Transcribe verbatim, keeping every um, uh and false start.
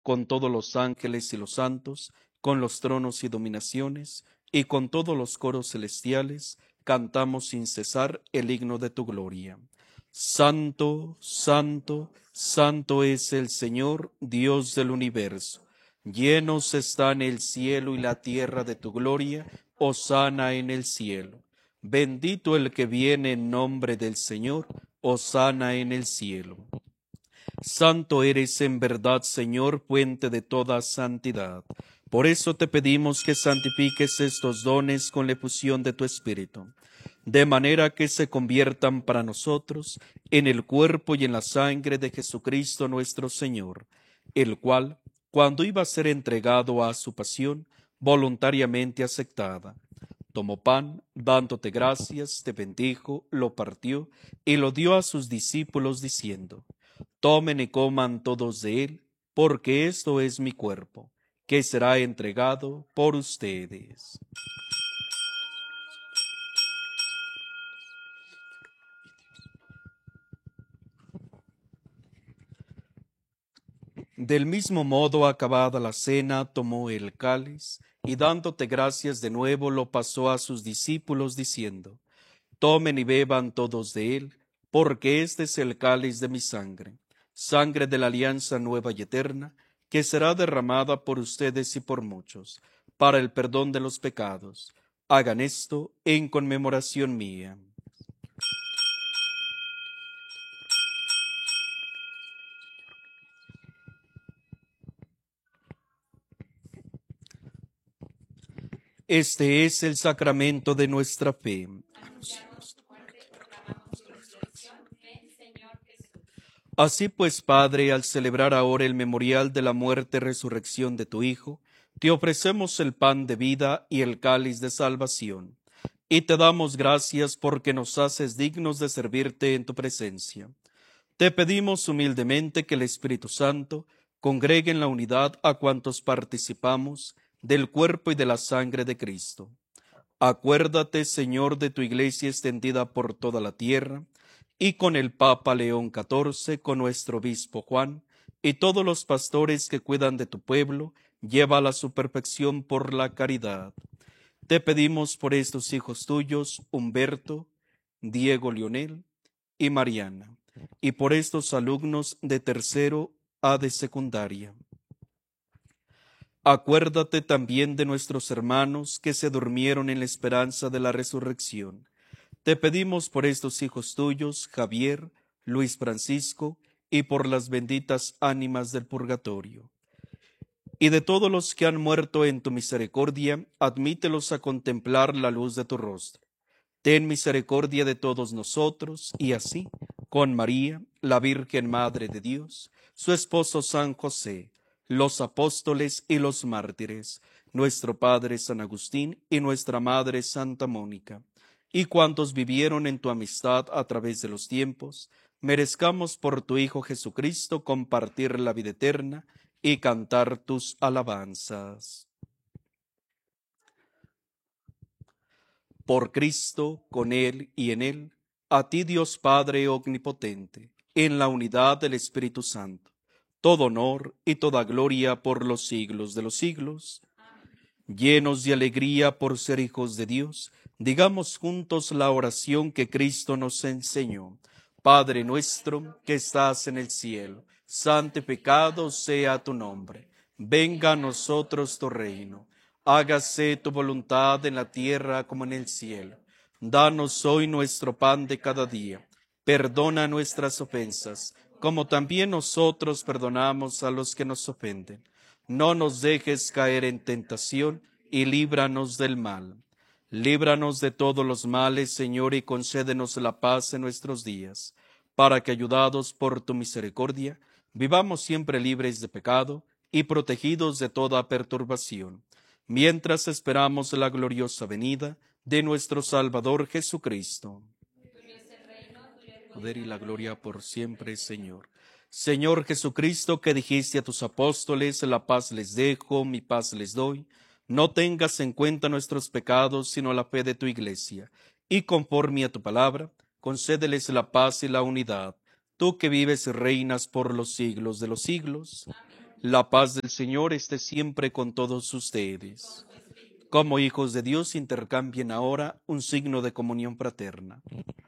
con todos los ángeles y los santos, con los tronos y dominaciones, y con todos los coros celestiales, cantamos sin cesar el himno de tu gloria. Santo, santo, santo es el Señor, Dios del universo. Llenos están el cielo y la tierra de tu gloria, hosana en el cielo. Bendito el que viene en nombre del Señor, hosana en el cielo. Santo eres en verdad, Señor, fuente de toda santidad. Por eso te pedimos que santifiques estos dones con la efusión de tu Espíritu, de manera que se conviertan para nosotros en el cuerpo y en la sangre de Jesucristo nuestro Señor, el cual, cuando iba a ser entregado a su pasión, voluntariamente aceptada, tomó pan, dándote gracias, te bendijo, lo partió y lo dio a sus discípulos diciendo: Tomen y coman todos de él, porque esto es mi cuerpo, que será entregado por ustedes. Del mismo modo, acabada la cena, tomó el cáliz, y dándote gracias de nuevo, lo pasó a sus discípulos, diciendo: Tomen y beban todos de él, porque este es el cáliz de mi sangre, sangre de la alianza nueva y eterna, que será derramada por ustedes y por muchos, para el perdón de los pecados. Hagan esto en conmemoración mía. Este es el sacramento de nuestra fe. Así pues, Padre, al celebrar ahora el memorial de la muerte y resurrección de tu Hijo, te ofrecemos el pan de vida y el cáliz de salvación, y te damos gracias porque nos haces dignos de servirte en tu presencia. Te pedimos humildemente que el Espíritu Santo congregue en la unidad a cuantos participamos del cuerpo y de la sangre de Cristo. Acuérdate, Señor, de tu iglesia extendida por toda la tierra, y con el Papa León catorce, con nuestro obispo Juan, y todos los pastores que cuidan de tu pueblo, llévala a su perfección por la caridad. Te pedimos por estos hijos tuyos, Humberto, Diego Leonel y Mariana, y por estos alumnos de tercero A de secundaria. Acuérdate también de nuestros hermanos que se durmieron en la esperanza de la resurrección. Te pedimos por estos hijos tuyos, Javier, Luis Francisco, y por las benditas ánimas del purgatorio. Y de todos los que han muerto en tu misericordia, admítelos a contemplar la luz de tu rostro. Ten misericordia de todos nosotros, y así, con María, la Virgen Madre de Dios, su esposo San José, los apóstoles y los mártires, nuestro Padre San Agustín y nuestra Madre Santa Mónica, y cuantos vivieron en tu amistad a través de los tiempos, merezcamos por tu Hijo Jesucristo compartir la vida eterna y cantar tus alabanzas. Por Cristo, con Él y en Él, a ti Dios Padre omnipotente, en la unidad del Espíritu Santo, todo honor y toda gloria por los siglos de los siglos. Amén. Llenos de alegría por ser hijos de Dios, digamos juntos la oración que Cristo nos enseñó. Padre nuestro que estás en el cielo, santificado sea tu nombre. Venga a nosotros tu reino. Hágase tu voluntad en la tierra como en el cielo. Danos hoy nuestro pan de cada día. Perdona nuestras ofensas, como también nosotros perdonamos a los que nos ofenden. No nos dejes caer en tentación, y líbranos del mal. Líbranos de todos los males, Señor, y concédenos la paz en nuestros días, para que, ayudados por tu misericordia, vivamos siempre libres de pecado y protegidos de toda perturbación, mientras esperamos la gloriosa venida de nuestro Salvador Jesucristo. Poder y la gloria por siempre, Señor. Señor Jesucristo, que dijiste a tus apóstoles: la paz les dejo, mi paz les doy. No tengas en cuenta nuestros pecados, sino la fe de tu iglesia. Y conforme a tu palabra, concédeles la paz y la unidad. Tú que vives y reinas por los siglos de los siglos. Amén. La paz del Señor esté siempre con todos ustedes. Como hijos de Dios intercambien ahora un signo de comunión fraterna.